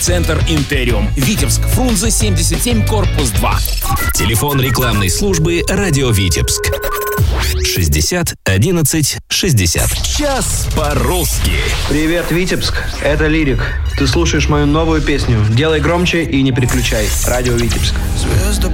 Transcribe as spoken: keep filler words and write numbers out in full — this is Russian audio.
Центр Интериум. Витебск. Фрунзе семьдесят семь, корпус два. Телефон рекламной службы «Радио Витебск». шестьдесят одиннадцать шестьдесят. Час по-русски. Привет, Витебск. Это Лирик. Ты слушаешь мою новую песню. Делай громче и не переключай. Радио Витебск.